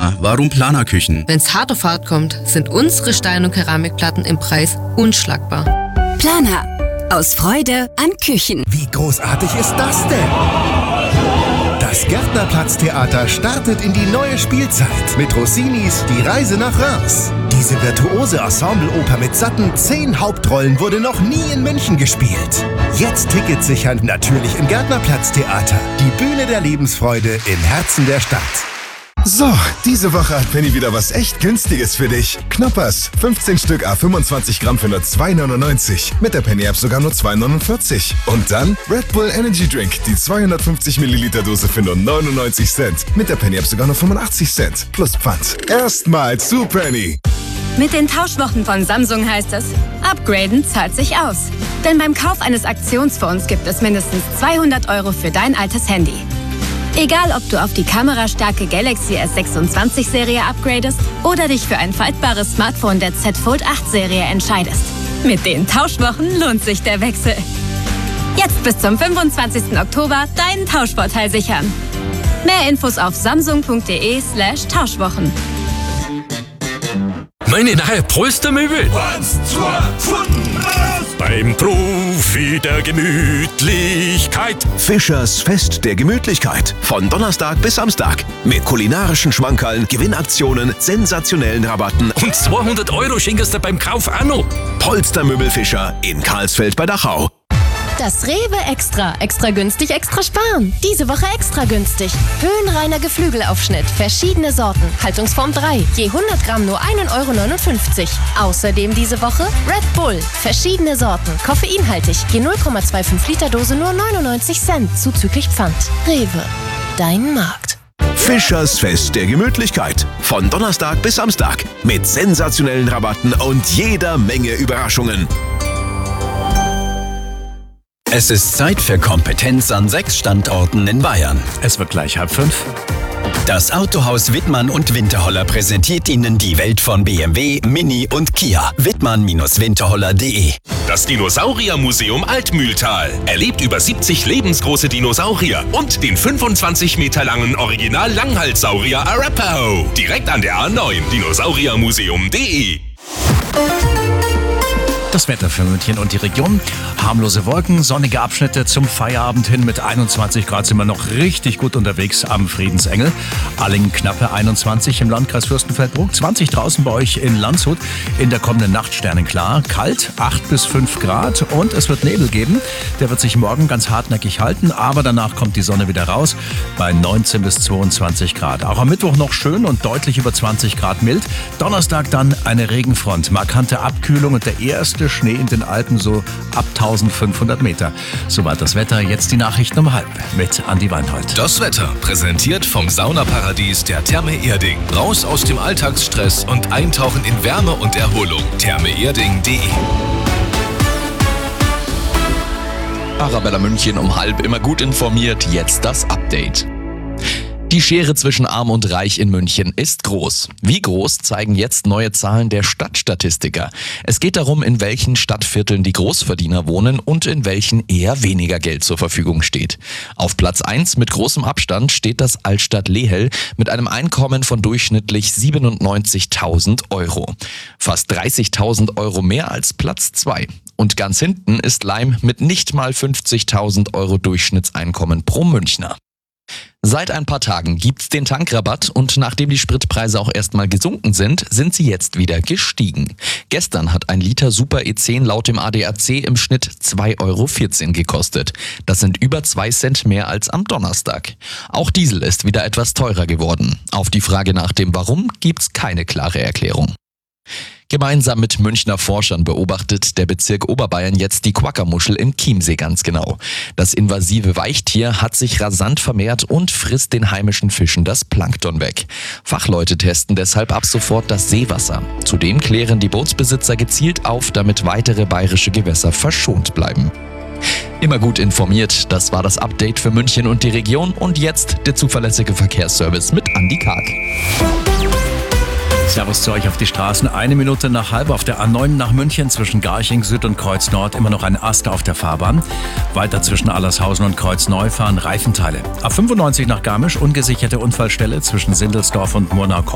Aha, warum Planerküchen? Wenn's hart auf hart kommt, sind unsere Stein- und Keramikplatten im Preis unschlagbar. Planer. Aus Freude an Küchen. Wie großartig ist das denn? Das Gärtnerplatztheater startet in die neue Spielzeit mit Rossinis Die Reise nach Reims. Diese virtuose Ensembleoper mit satten 10 Hauptrollen wurde noch nie in München gespielt. Jetzt Tickets sichern, natürlich im Gärtnerplatztheater. Die Bühne der Lebensfreude im Herzen der Stadt. So, diese Woche hat Penny wieder was echt Günstiges für dich. Knoppers, 15 Stück à 25 Gramm für nur 2,99. Mit der Penny-App sogar nur 2,49. Und dann Red Bull Energy Drink, die 250 Milliliter Dose für nur 99 Cent. Mit der Penny-App sogar nur 85 Cent. Plus Pfand. Erstmal zu Penny. Mit den Tauschwochen von Samsung heißt es, upgraden zahlt sich aus. Denn beim Kauf eines Aktionsphones gibt es mindestens 200 € für dein altes Handy. Egal, ob du auf die kamerastarke Galaxy S26-Serie upgradest oder dich für ein faltbares Smartphone der Z Fold 8-Serie entscheidest. Mit den Tauschwochen lohnt sich der Wechsel. Jetzt bis zum 25. Oktober deinen Tauschvorteil sichern. Mehr Infos auf samsung.de/Tauschwochen. Meine neue Polstermöbel. Beim Profi der Gemütlichkeit. Fischers Fest der Gemütlichkeit. Von Donnerstag bis Samstag. Mit kulinarischen Schmankerln, Gewinnaktionen, sensationellen Rabatten. Und 200 € schenkst du beim Kauf auch noch. Polstermöbel Fischer in Karlsfeld bei Dachau. Das Rewe Extra. Extra günstig, extra sparen. Diese Woche extra günstig. Höhenreiner Geflügelaufschnitt. Verschiedene Sorten. Haltungsform 3. Je 100 Gramm nur 1,59 €. Außerdem diese Woche Red Bull. Verschiedene Sorten. Koffeinhaltig. Je 0,25 Liter Dose nur 99 Cent. Zuzüglich Pfand. Rewe. Dein Markt. Fischers Fest der Gemütlichkeit. Von Donnerstag bis Samstag. Mit sensationellen Rabatten und jeder Menge Überraschungen. Es ist Zeit für Kompetenz an 6 Standorten in Bayern. Es wird gleich 4:30. Das Autohaus Wittmann und Winterholler präsentiert Ihnen die Welt von BMW, Mini und Kia. Wittmann-winterholler.de. Das Dinosauriermuseum Altmühltal erlebt über 70 lebensgroße Dinosaurier und den 25 Meter langen Original-Langhalssaurier Arapaho. Direkt an der A9, dinosauriermuseum.de. Das Wetter für München und die Region. Harmlose Wolken, sonnige Abschnitte zum Feierabend hin. Mit 21 Grad sind wir noch richtig gut unterwegs am Friedensengel. Allingen knappe 21 im Landkreis Fürstenfeldbruck. 20 draußen bei euch in Landshut. In der kommenden Nacht sternenklar. Kalt, 8 bis 5 Grad und es wird Nebel geben. Der wird sich morgen ganz hartnäckig halten, aber danach kommt die Sonne wieder raus bei 19 bis 22 Grad. Auch am Mittwoch noch schön und deutlich über 20 Grad mild. Donnerstag dann eine Regenfront. Markante Abkühlung und der erste Schnee in den Alpen so ab 1500 Meter. Soweit das Wetter, jetzt die Nachrichten um 12:30 mit Andi Weinhold. Das Wetter präsentiert vom Saunaparadies der Therme Erding. Raus aus dem Alltagsstress und eintauchen in Wärme und Erholung. thermeerding.de. Arabella München um 12:30 immer gut informiert. Jetzt das Update. Die Schere zwischen Arm und Reich in München ist groß. Wie groß, zeigen jetzt neue Zahlen der Stadtstatistiker. Es geht darum, in welchen Stadtvierteln die Großverdiener wohnen und in welchen eher weniger Geld zur Verfügung steht. Auf Platz 1 mit großem Abstand steht das Altstadt-Lehel mit einem Einkommen von durchschnittlich 97.000 €. Fast 30.000 € mehr als Platz 2. Und ganz hinten ist Laim mit nicht mal 50.000 € Durchschnittseinkommen pro Münchner. Seit ein paar Tagen gibt's den Tankrabatt und nachdem die Spritpreise auch erstmal gesunken sind, sind sie jetzt wieder gestiegen. Gestern hat ein Liter Super E10 laut dem ADAC im Schnitt 2,14 € gekostet. Das sind über 2 Cent mehr als am Donnerstag. Auch Diesel ist wieder etwas teurer geworden. Auf die Frage nach dem Warum gibt's keine klare Erklärung. Gemeinsam mit Münchner Forschern beobachtet der Bezirk Oberbayern jetzt die Quackermuschel im Chiemsee ganz genau. Das invasive Weichtier hat sich rasant vermehrt und frisst den heimischen Fischen das Plankton weg. Fachleute testen deshalb ab sofort das Seewasser. Zudem klären die Bootsbesitzer gezielt auf, damit weitere bayerische Gewässer verschont bleiben. Immer gut informiert, das war das Update für München und die Region und jetzt der zuverlässige Verkehrsservice mit Andi Karg. Servus zu euch auf die Straßen. 1 Minute nach 12:30 auf der A9 nach München zwischen Garching Süd und Kreuz Nord. Immer noch ein Ast auf der Fahrbahn. Weiter zwischen Allershausen und Kreuz Neu fahren Reifenteile. A95 nach Garmisch, ungesicherte Unfallstelle zwischen Sindelsdorf und Murnau.